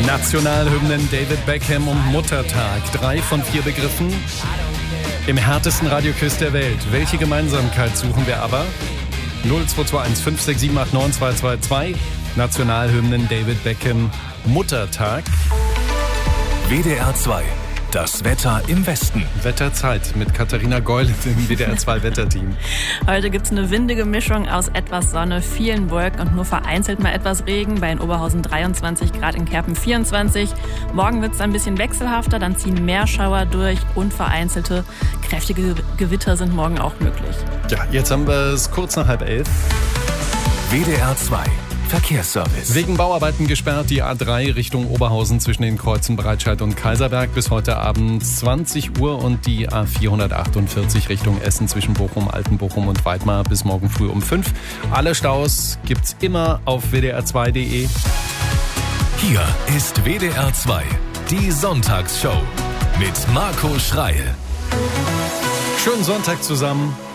Nationalhymnen David Beckham und Muttertag. 3 von 4 Begriffen im härtesten Radioquiz der Welt. Welche Gemeinsamkeit suchen wir aber? 0221 56789 222. Nationalhymnen David Beckham, Muttertag. WDR 2. Das Wetter im Westen. Wetterzeit mit Katharina Geul im WDR 2 Wetterteam. Heute gibt es eine windige Mischung aus etwas Sonne, vielen Wolken und nur vereinzelt mal etwas Regen. Bei in Oberhausen 23 Grad, in Kerpen 24. Morgen wird es ein bisschen wechselhafter, dann ziehen mehr Schauer durch und vereinzelte kräftige Gewitter sind morgen auch möglich. Ja, jetzt haben wir es kurz nach 10:30. WDR 2. Verkehrsservice. Wegen Bauarbeiten gesperrt die A3 Richtung Oberhausen zwischen den Kreuzen Breitscheid und Kaiserberg bis heute Abend 20 Uhr und die A448 Richtung Essen zwischen Bochum, Altenbochum und Weidmar bis morgen früh um 5. Alle Staus gibt's immer auf wdr2.de. Hier ist WDR 2, die Sonntagsshow mit Marco Schreil. Schönen Sonntag zusammen.